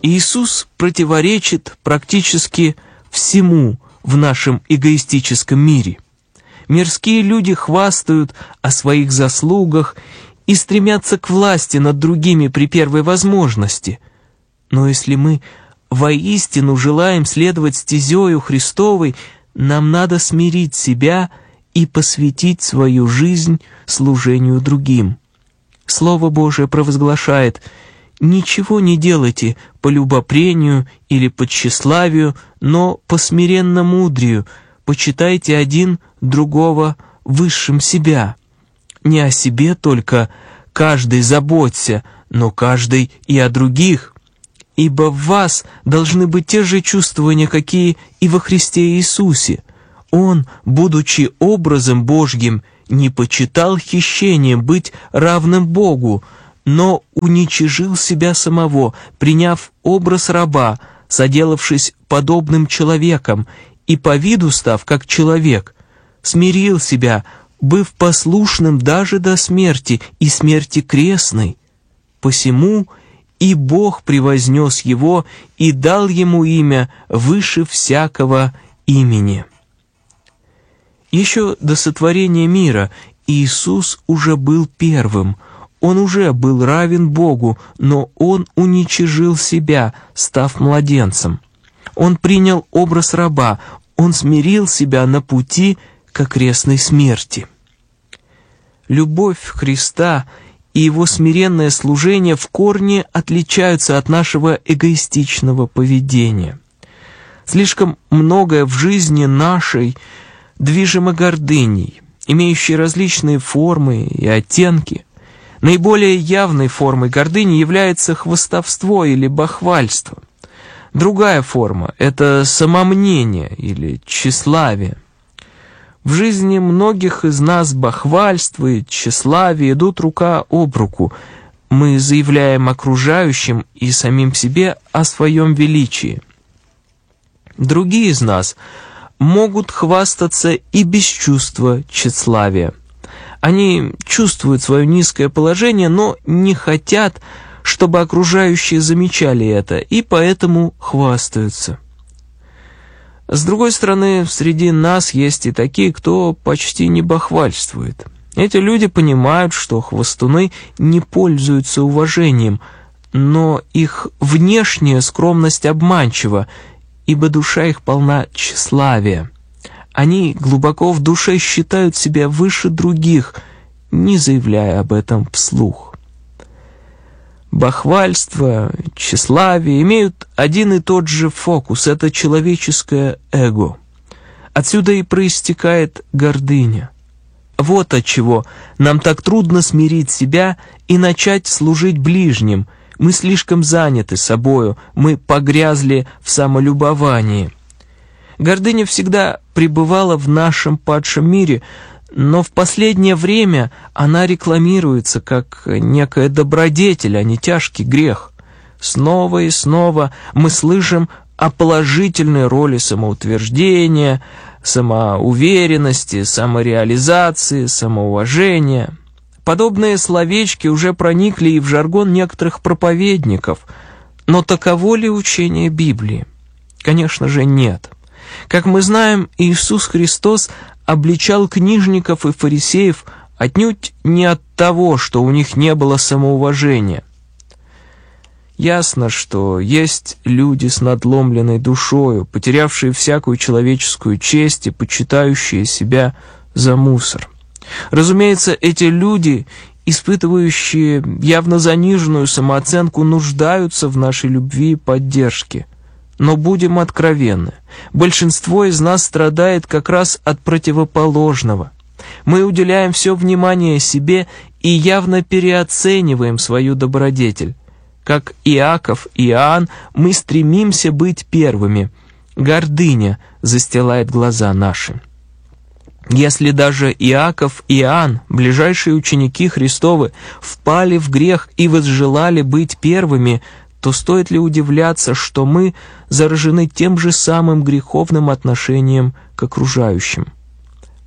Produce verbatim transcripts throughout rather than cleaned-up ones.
Иисус противоречит практически всему в нашем эгоистическом мире. Мирские люди хвастают о своих заслугах и стремятся к власти над другими при первой возможности. Но если мы воистину желаем следовать стезею Христовой, нам надо смирить себя и посвятить свою жизнь служению другим. Слово Божие провозглашает: «Ничего не делайте по любопрению или по тщеславию, но по смиренно-мудрию, почитайте один другого высшим себя. Не о себе только каждый заботься, но каждый и о других. Ибо в вас должны быть те же чувствования, какие и во Христе Иисусе. Он, будучи образом Божьим, не почитал хищением быть равным Богу, но уничижил себя самого, приняв образ раба, соделавшись подобным человеком, и по виду став как человек, смирил себя, быв послушным даже до смерти и смерти крестной. Посему и Бог превознес его и дал ему имя выше всякого имени». Еще до сотворения мира Иисус уже был первым. Он уже был равен Богу, но Он уничижил себя, став младенцем. Он принял образ раба, Он смирил себя на пути к крестной смерти. Любовь Христа и Его смиренное служение в корне отличаются от нашего эгоистичного поведения. Слишком многое в жизни нашей движимо гордыней, имеющей различные формы и оттенки. Наиболее явной формой гордыни является хвастовство или бахвальство. Другая форма – это самомнение или тщеславие. В жизни многих из нас бахвальство и тщеславие идут рука об руку. Мы заявляем окружающим и самим себе о своем величии. Другие из нас могут хвастаться и без чувства тщеславия. Они чувствуют свое низкое положение, но не хотят, чтобы окружающие замечали это, и поэтому хвастаются. С другой стороны, среди нас есть и такие, кто почти не бахвальствует. Эти люди понимают, что хвастуны не пользуются уважением, но их внешняя скромность обманчива, ибо душа их полна тщеславия. Они глубоко в душе считают себя выше других, не заявляя об этом вслух. Бахвальство, тщеславие имеют один и тот же фокус – это человеческое эго. Отсюда и проистекает гордыня. Вот отчего нам так трудно смирить себя и начать служить ближним. Мы слишком заняты собою, мы погрязли в самолюбовании. Гордыня всегда пребывала в нашем падшем мире, но в последнее время она рекламируется как некая добродетель, а не тяжкий грех. Снова и снова мы слышим о положительной роли самоутверждения, самоуверенности, самореализации, самоуважения. Подобные словечки уже проникли и в жаргон некоторых проповедников. Но таково ли учение Библии? Конечно же, нет. Как мы знаем, Иисус Христос обличал книжников и фарисеев отнюдь не от того, что у них не было самоуважения. Ясно, что есть люди с надломленной душою, потерявшие всякую человеческую честь и почитающие себя за мусор. Разумеется, эти люди, испытывающие явно заниженную самооценку, нуждаются в нашей любви и поддержке. Но будем откровенны, большинство из нас страдает как раз от противоположного. Мы уделяем все внимание себе и явно переоцениваем свою добродетель. Как Иаков и Иоанн, мы стремимся быть первыми. Гордыня застилает глаза наши. Если даже Иаков и Иоанн, ближайшие ученики Христовы, впали в грех и возжелали быть первыми, то стоит ли удивляться, что мы заражены тем же самым греховным отношением к окружающим?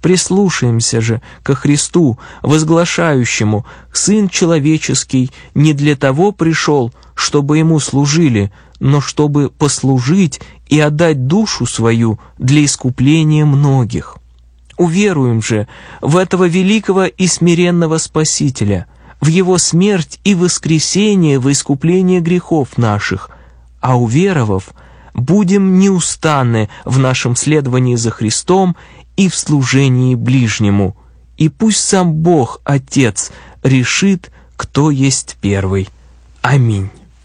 Прислушаемся же ко Христу, возглашающему: «Сын человеческий не для того пришел, чтобы ему служили, но чтобы послужить и отдать душу свою для искупления многих». Уверуем же в этого великого и смиренного Спасителя, в Его смерть и воскресение во искупление грехов наших, а уверовав, будем неустанны в нашем следовании за Христом и в служении ближнему. И пусть сам Бог, Отец, решит, кто есть первый. Аминь.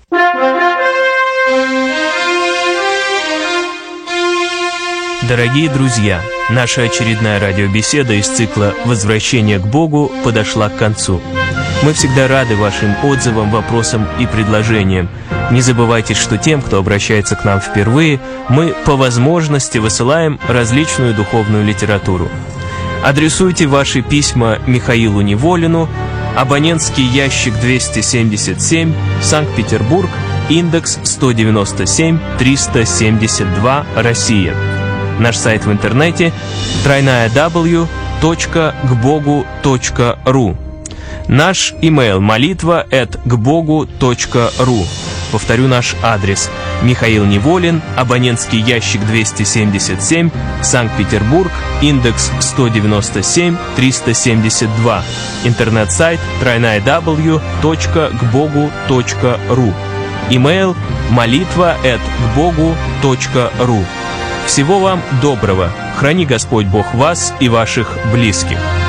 Дорогие друзья, наша очередная радиобеседа из цикла «Возвращение к Богу» подошла к концу. Мы всегда рады вашим отзывам, вопросам и предложениям. Не забывайте, что тем, кто обращается к нам впервые, мы по возможности высылаем различную духовную литературу. Адресуйте ваши письма Михаилу Неволину, абонентский ящик двести семьдесят семь, Санкт-Петербург, индекс сто девяносто семь триста семьдесят два, Россия. Наш сайт в интернете дабл ю дабл ю дабл ю точка к богу точка ру. Наш имейл молитва эт к богу точка ру. Повторю наш адрес: Михаил Неволин, абонентский ящик двести семьдесят семь, Санкт-Петербург, индекс сто девяносто семь триста семьдесят два. Интернет-сайт дабл ю дабл ю дабл ю точка к богу точка ру. Имейл молитва эт к богу точка ру. Всего вам доброго. Храни Господь Бог вас и ваших близких.